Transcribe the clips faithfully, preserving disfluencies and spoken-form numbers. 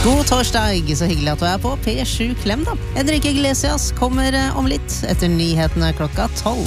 God torsdag, så hyggelig at du er på P sju Klem da. Enrique Iglesias kommer om litt etter nyhetene klokka tolv.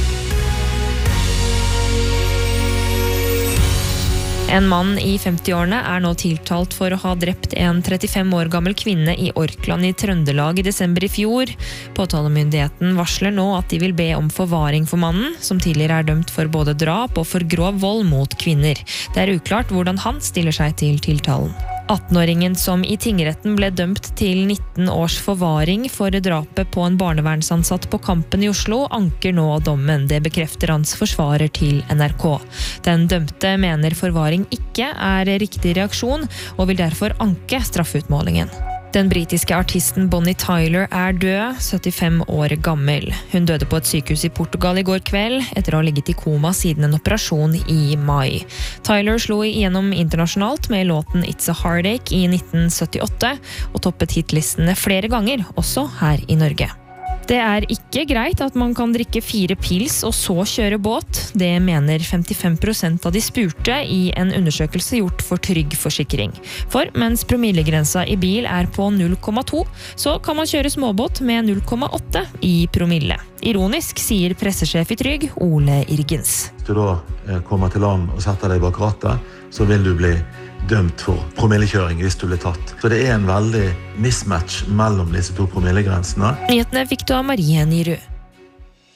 En mann i femti-årene er nå tiltalt for å ha drept en trettifem år gammel kvinne i Orkland i Trøndelag i desember i fjor. Påtalemyndigheten varsler nå at de vil be om forvaring for mannen, som tidligere er dømt for både drap og for grov vold mot kvinner. Det er uklart hvordan han stiller seg til tiltalen. atten-åringen som i tingretten ble dømt til nitten års forvaring for drapet på en barnevernsansatt på Kampen i Oslo, anker nå dommen. Det bekrefter hans forsvarer til N R K. Den dømte mener forvaring ikke er riktig reaksjon, og vil derfor anke straffutmålingen. Den britiske artisten Bonnie Tyler er død, syttifem år gammel. Hun døde på et sykehus i Portugal i går kveld, etter å ha ligget i koma siden en operasjon i mai. Tyler slo igjennom internasjonalt med låten It's a Heartache i nitten syttiåtte, og toppet hitlistene flere ganger, også her i Norge. Det er ikke greit at man kan drikke fire pils og så kjøre båt. Det mener femtifem prosent av de spurte i en undersøkelse gjort for Trygg Forsikring. For mens promillegrensa i bil er på null komma to, så kan man kjøre småbåt med null komma åtte i promille. Ironisk, sier pressesjef i Trygg, Ole Irgens. Hvis du da kommer til land og setter deg bak rattet, så vil du bli dømt for promillekjøring hvis du blir tatt. Så det er en veldig mismatch mellom disse to promillegrensene. Nyhetene fikk du av Marie Nyrud.